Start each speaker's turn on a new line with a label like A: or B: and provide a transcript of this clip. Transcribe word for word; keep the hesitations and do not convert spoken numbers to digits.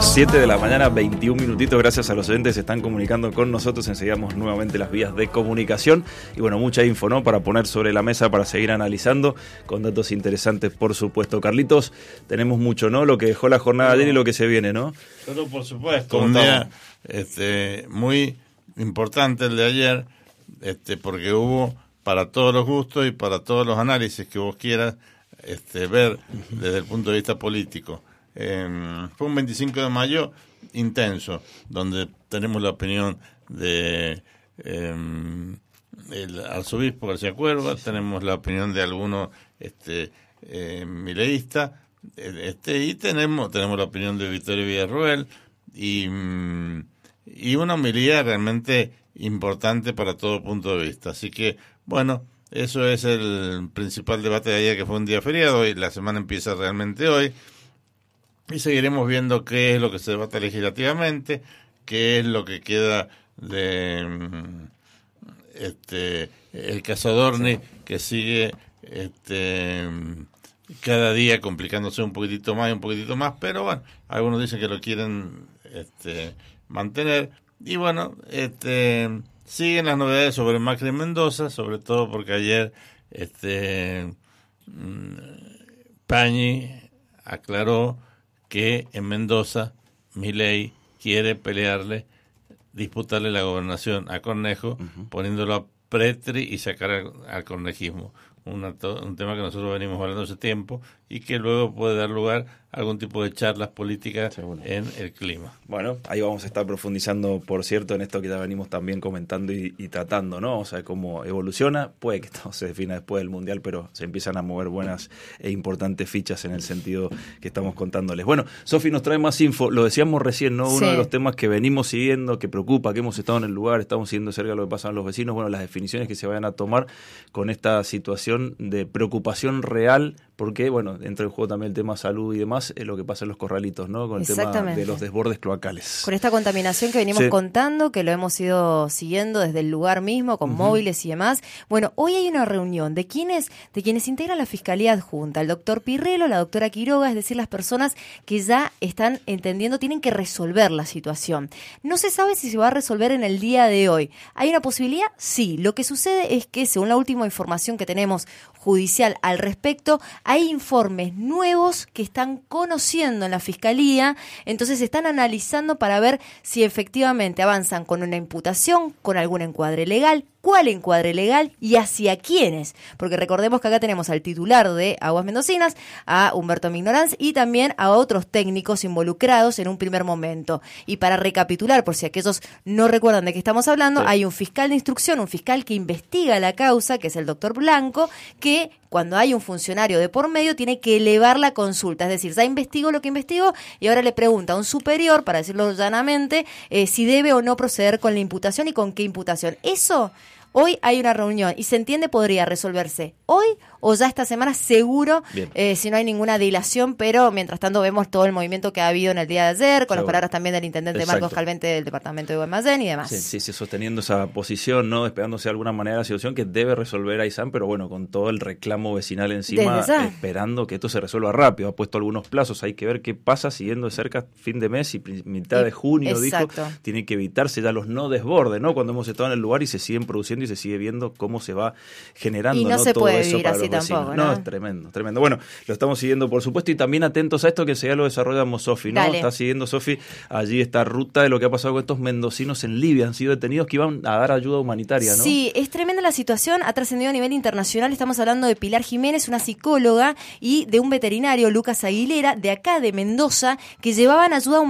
A: siete de la mañana, veintiún minutitos. Gracias a los oyentes que se están comunicando con nosotros. Enseguidamos nuevamente las vías de comunicación. Y bueno, mucha info, ¿no?, para poner sobre la mesa, para seguir analizando, con datos interesantes, por supuesto. Carlitos, tenemos mucho, ¿no? Lo que dejó la jornada de ayer y lo que se viene, ¿no?
B: Pero por supuesto, un día este, muy importante el de ayer, este, porque hubo para todos los gustos y para todos los análisis que vos quieras este, ver desde el punto de vista político. Eh, fue un veinticinco de mayo intenso, donde tenemos la opinión de eh, el arzobispo García Cuerva, tenemos la opinión de algunos este, eh, mileístas, este, y tenemos tenemos la opinión de Victorio Villarroel y, y una homilía realmente importante para todo punto de vista. Así que, bueno, eso es el principal debate de ayer, que fue un día feriado, y la semana empieza realmente hoy. Y seguiremos viendo qué es lo que se debate legislativamente, qué es lo que queda de este el caso Adorni, que sigue este cada día complicándose un poquitito más y un poquitito más, pero bueno, algunos dicen que lo quieren este mantener. Y bueno, este siguen las novedades sobre Macri en Mendoza, sobre todo porque ayer este Pañi aclaró que en Mendoza Milei quiere pelearle, disputarle la gobernación a Cornejo, uh-huh. poniéndolo a Pretri y sacar al, al cornejismo. Una to, un tema que nosotros venimos hablando hace tiempo y que luego puede dar lugar a algún tipo de charlas políticas Seguro. en el clima.
A: Bueno, ahí vamos a estar profundizando, por cierto, en esto que ya venimos también comentando y, y tratando, ¿no? O sea, cómo evoluciona, puede que todo se defina después del Mundial, pero se empiezan a mover buenas e importantes fichas en el sentido que estamos contándoles. Bueno, Sofi nos trae más info, lo decíamos recién, ¿no? Uno sí. de los temas que venimos siguiendo, que preocupa, que hemos estado en el lugar, estamos siguiendo cerca lo que pasa en los vecinos, bueno, las definiciones que se vayan a tomar con esta situación de preocupación real, porque, bueno, entra en juego también el tema salud y demás, es lo que pasa en los corralitos, ¿no? Con el tema de los desbordes cloacales.
C: Con esta contaminación que venimos sí. contando, que lo hemos ido siguiendo desde el lugar mismo, con uh-huh. móviles y demás. Bueno, hoy hay una reunión de quienes, de quienes integran la Fiscalía Adjunta, el doctor Pirrelo, la doctora Quiroga, es decir, las personas que ya están entendiendo, tienen que resolver la situación. No se sabe si se va a resolver en el día de hoy. ¿Hay una posibilidad? Sí. Lo que sucede es que, según la última información que tenemos judicial al respecto, hay informes nuevos que están conociendo en la Fiscalía, entonces están analizando para ver si efectivamente avanzan con una imputación, con algún encuadre legal, cuál encuadre legal y hacia quiénes, porque recordemos que acá tenemos al titular de Aguas Mendocinas, a Humberto Mignoranz, y también a otros técnicos involucrados en un primer momento. Y para recapitular, por si aquellos no recuerdan de qué estamos hablando, sí. hay un fiscal de instrucción, un fiscal que investiga la causa, que es el doctor Blanco, que cuando hay un funcionario de por medio tiene que elevar la consulta, es decir, ya investigó lo que investigó y ahora le pregunta a un superior, para decirlo llanamente, eh, si debe o no proceder con la imputación y con qué imputación. Eso, hoy hay una reunión y se entiende podría resolverse hoy o ya esta semana seguro, eh, si no hay ninguna dilación, pero mientras tanto vemos todo el movimiento que ha habido en el día de ayer, con Seguro. las palabras también del intendente Exacto. Marcos Calvente del departamento de Guaymallén y demás.
A: Sí, sí, sí, sosteniendo esa posición, ¿no? Despegándose de alguna manera la situación que debe resolver Aysán, pero bueno, con todo el reclamo vecinal encima, esperando que esto se resuelva rápido. Ha puesto algunos plazos, hay que ver qué pasa siguiendo de cerca fin de mes y mitad de junio, Exacto. dijo, tiene que evitarse ya los no desbordes, ¿no? Cuando hemos estado en el lugar y se siguen produciendo y se sigue viendo cómo se va generando,
C: y no,
A: ¿no?
C: se
A: todo
C: puede
A: eso
C: vivir
A: para
C: así
A: los
C: tampoco,
A: vecinos.
C: ¿no?
A: No, es tremendo, tremendo. Bueno, lo estamos siguiendo, por supuesto, y también atentos a esto que ya lo desarrollamos, Sofi, ¿no?
C: Dale.
A: Está siguiendo, Sofi, allí esta ruta de lo que ha pasado con estos mendocinos en Libia, han sido detenidos que iban a dar ayuda humanitaria, ¿no?
C: Sí, es tremenda la situación, ha trascendido a nivel internacional, estamos hablando de Pilar Jiménez, una psicóloga, y de un veterinario, Lucas Aguilera, de acá de Mendoza, que llevaban ayuda humanitaria